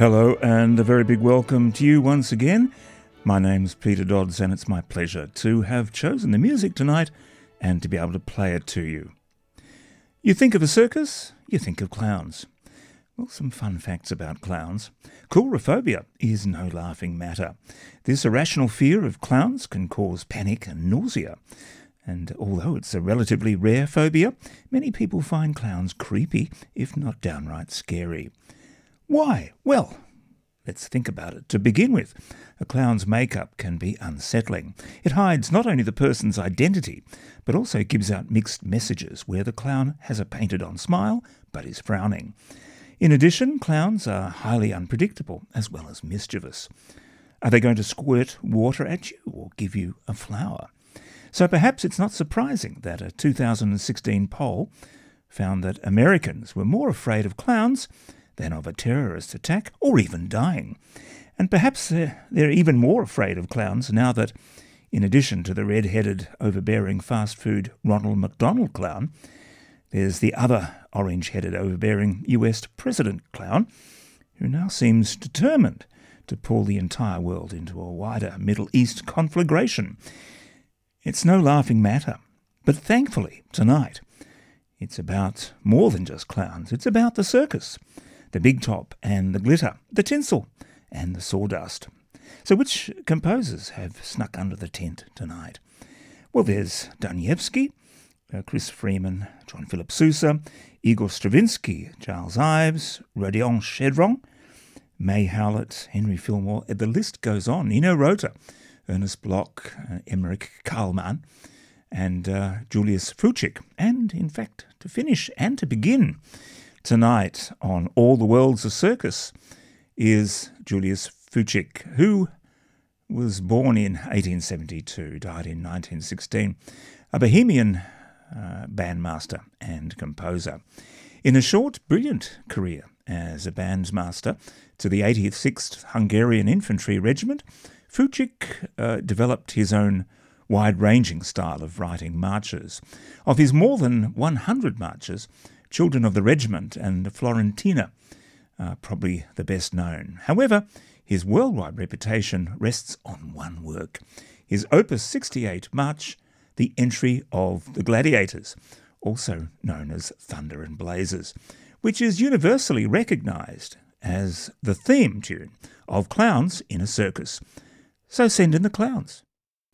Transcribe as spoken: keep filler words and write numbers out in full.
Hello and a very big welcome to you once again. My name's Peter Dodds and it's my pleasure to have chosen the music tonight and to be able to play it to you. You think of a circus, you think of clowns. Well, some fun facts about clowns. Coulrophobia is no laughing matter. This irrational fear of clowns can cause panic and nausea. And although it's a relatively rare phobia, many people find clowns creepy, if not downright scary. Why? Well, let's think about it. To begin with, a clown's makeup can be unsettling. It hides not only the person's identity, but also gives out mixed messages where the clown has a painted-on smile, but is frowning. In addition, clowns are highly unpredictable, as well as mischievous. Are they going to squirt water at you or give you a flower? So perhaps it's not surprising that a two thousand sixteen poll found that Americans were more afraid of clowns than of a terrorist attack or even dying. And perhaps they're, they're even more afraid of clowns now that, in addition to the red-headed, overbearing fast food Ronald McDonald clown, there's the other orange-headed, overbearing U S president clown, who now seems determined to pull the entire world into a wider Middle East conflagration. It's no laughing matter, but thankfully, tonight, it's about more than just clowns. It's about the circus, the big top and the glitter, the tinsel and the sawdust. So which composers have snuck under the tent tonight? Well, there's Danielewski, uh, Chris Freeman, John Philip Sousa, Igor Stravinsky, Charles Ives, Rodeon Chedron, May Howlett, Henry Fillmore. The list goes on. Nino Rota, Ernest Bloch, uh, Emmerich Kalman, and uh, Julius Fuchik. And, in fact, to finish and to begin tonight on All the World's a Circus is Julius Fuchik, who was born in eighteen seventy-two, died in nineteen sixteen, a Bohemian uh, bandmaster and composer. In a short, brilliant career as a bandmaster to the eighty-sixth Hungarian Infantry Regiment, Fuchik uh, developed his own wide-ranging style of writing marches. Of his more than one hundred marches, Children of the Regiment and Florentina are probably the best known. However, his worldwide reputation rests on one work, his Opus sixty-eight march, The Entry of the Gladiators, also known as Thunder and Blazes, which is universally recognised as the theme tune of clowns in a circus. So send in the clowns.